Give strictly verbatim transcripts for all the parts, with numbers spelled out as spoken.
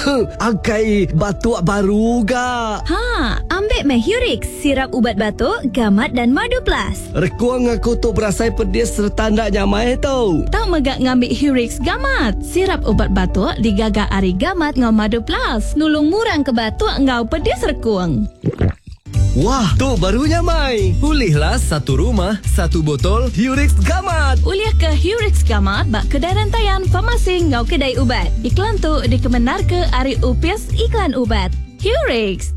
Angkai batuk baru ga. Ha, ambil meh Hurix, sirap ubat batuk, gamat dan madu plus. Rekuang aku tu berasai pedis serta ndak nyamai tau. Tak megak ngambil Hurix gamat. Sirap ubat batuk digagak ari gamat ngau madu plus. Nulung murang ke batuk ngau pedis rekuang. Wah, tu barunya Mai. Pulihlah satu rumah, satu botol Hurix Gamat. Uliah ke Hurix Gamat bak kedai rantaian farmasi ngau kedai ubat. Iklan tu dikemenar ke Ari Upis Iklan Ubat. Hurix.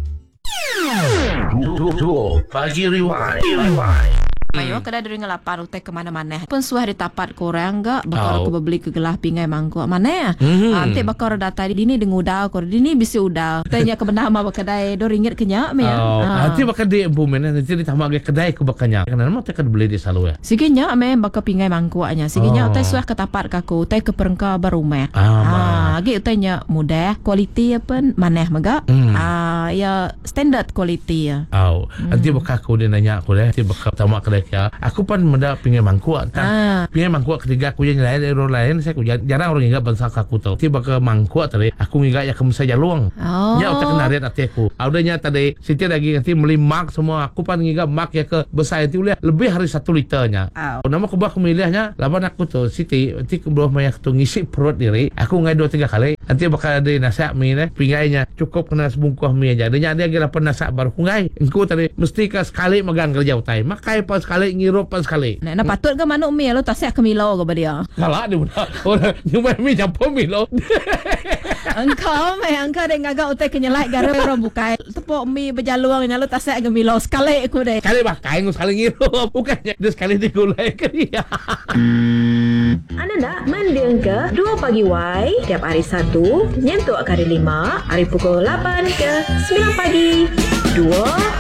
Pagi Rewind. Rewind. Ayo kedai dari ngelapan utai ke mana-mana. Pun suah ditapat korang enggak bakal aku beli ke gelah pingai mangkuk mana ya. Mm-hmm. Nanti bakal data di dini dengan udal kor dini bisa udal. Tanya ke benar mah kedai dua ringgit kenyak me ya. Oh, nanti bakal di bumen nanti ditambah ke kedai ku bakanya. Karena mau tekan beli di selalu ya. Siginya me bakal pingai mangkuknya. Siginya Oh. utai suah ketapat kaku utai ke perengka barumeh. Ah, Ah, lagi utainya mudah, kualiti apa maneh maga. Hmm. Ah, ya standard kualiti ya. Oh, nanti bakal aku dia nanya aku deh, nanti bakal tamak kedai ya. Aku pun menda pingai mangkuk kan. Ah. Pingai mangkuk ketiga aku yang lain orang lain saya aku jarang orang ingat bangsa aku tahu. Tiba ke mangkuk tadi aku ingat ya kamu saja luang. Oh. Ya utak kenariat hati aku. Audanya tadi Siti lagi nanti beli mak semua. Aku pun ingat mak ya ke besar itu boleh lebih hari satu liternya. Oh. Nama aku bah milihnya lawan aku tuh Siti nanti aku belum banyak tuh ngisi perut diri. Aku ngai dua tiga kali. Nanti bakal ada nasihat mie nih pingainya cukup kena sebungkus mie aja. Dia dia kira penasak baru ngai. Engkau tadi mesti ke sekali megang kerja utai. Makai pas sekali ngirup pas sekali. Nah, nah patut ke manuk mi lo tasik ke milo ke dia. Kalah dia budak. Orang nyumai mie campur mie lo. Engkau meh engkau dek ngagak utai kenyelai gara orang bukai. Tepuk mi berjaluang nya lo tasik ke milo sekali aku dek. Sekali bakai ngus sekali ngirup. Bukannya dia sekali digulai ke dia. Anda nak mendengar ke dua pagi Y tiap hari Sabtu nyentuk ke hari lima, hari pukul lapan ke sembilan pagi. Dua